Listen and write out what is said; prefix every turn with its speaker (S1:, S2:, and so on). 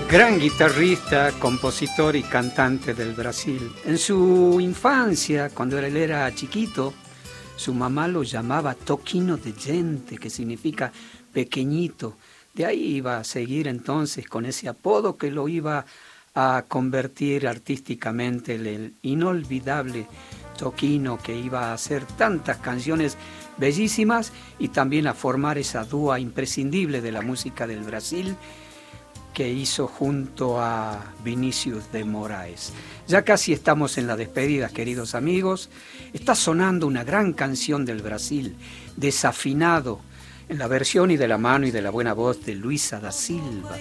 S1: Gran guitarrista, compositor y cantante del Brasil. En su infancia, cuando él era chiquito, su mamá lo llamaba Toquinho de Gente, que significa pequeñito. De ahí iba a seguir entonces con ese apodo que lo iba a convertir artísticamente en el inolvidable Toquinho, que iba a hacer tantas canciones bellísimas y también a formar esa dúa imprescindible de la música del Brasil que hizo junto a Vinícius de Moraes. Ya casi estamos en la despedida, queridos amigos. Está sonando una gran canción del Brasil, Desafinado, en la versión y de la mano y de la buena voz de Luisa da Silva.